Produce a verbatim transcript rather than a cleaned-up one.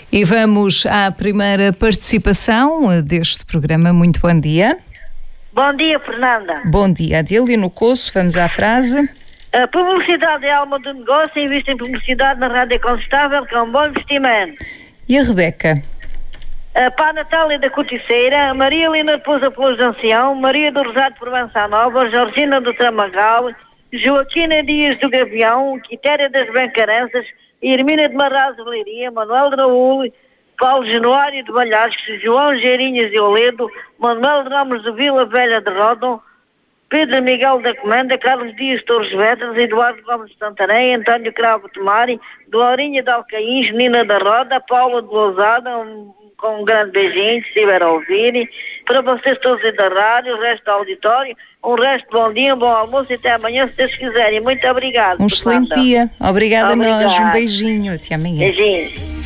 E vamos à primeira participação deste programa. Muito bom dia. Bom dia, Fernanda. Bom dia, Adília no Coço. Vamos à frase. A publicidade é alma do negócio, investe em publicidade na rádio é constável, que é um bom investimento. E a Rebeca? A Pá Natália da Corticeira, Maria Helena de Pousa Flores de Ancião, Maria do Rosário de Provença Nova, Georgina do Tramagal, Joaquina Dias do Gavião, Quitéria das Brancaranças, Irmina de Marraz de Leiria, Manuel de Raul, Paulo Januário de Balhares, João Geirinhas de Oledo, Manuel de Ramos de Vila Velha de Rodon, Pedro Miguel da Comenda, Carlos Dias Torres Vedras, Eduardo Gomes de Santarém, António Cravo Tomari, Dourinha de Alcaíns, Nina da Roda, Paula de Lousada, um, com um grande beijinho, se estiver a ouvir, para vocês todos aí da rádio, o resto do auditório, um resto de bom dia, um bom almoço e até amanhã, se vocês quiserem. Muito obrigada. Um excelente dia. Obrigada a nós. Obrigada. Um beijinho. Até amanhã. Beijinhos.